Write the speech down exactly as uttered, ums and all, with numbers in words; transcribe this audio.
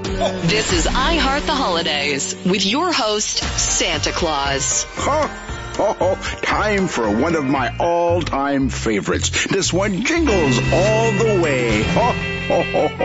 This is I Heart the Holidays with your host, Santa Claus. Huh. Oh, time for one of my all-time favorites. This one jingles all the way. Oh, oh, oh, oh.